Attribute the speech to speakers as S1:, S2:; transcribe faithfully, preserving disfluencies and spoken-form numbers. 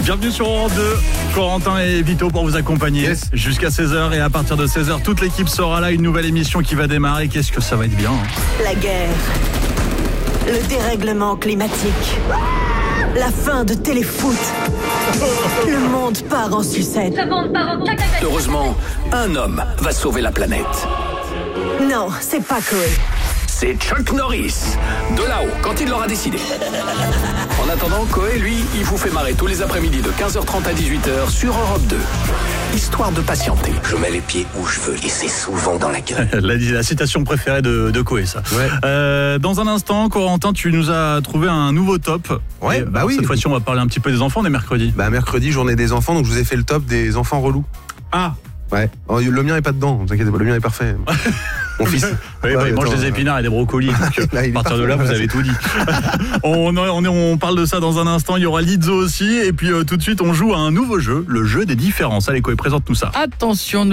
S1: Bienvenue sur Europe deux, Corentin et Vito pour vous accompagner yes. jusqu'à seize heures. Et à partir de seize heures, toute l'équipe sera là. Une nouvelle émission qui va démarrer. Qu'est-ce que ça va être bien, hein.
S2: La guerre, le dérèglement climatique, la fin de téléfoot. Le monde part en sucette.
S3: Heureusement, un homme va sauver la planète.
S2: Non, c'est pas cool.
S3: C'est Chuck Norris, de là-haut, quand il l'aura décidé. En attendant, Coé, lui, il vous fait marrer tous les après-midi de quinze heures trente à dix-huit heures sur Europe deux. Histoire de patienter.
S4: Je mets les pieds où je veux et c'est souvent dans la gueule.
S1: la, la citation préférée de, de Coé, ça.
S5: Ouais.
S1: Euh, dans un instant, Corentin, tu nous as trouvé un nouveau top.
S5: Ouais,
S1: et,
S5: bah
S1: alors,
S5: oui.
S1: Cette fois-ci, on va parler un petit peu des enfants, on est mercredi.
S5: Bah mercredi, journée des enfants, donc je vous ai fait le top des enfants relous.
S1: Ah.
S5: Ouais. Oh, le mien est pas dedans, ne vous inquiétez pas, le mien est parfait. Mon fils.
S1: Oui, bah, il mange des épinards et des brocolis. Donc, là, à partir de là, vous avez tout dit. on, on, on parle de ça dans un instant. Il y aura Lizzo aussi. Et puis euh, tout de suite, on joue à un nouveau jeu, le jeu des différences. Allez, quoi, présente-nous ça.
S6: Attention.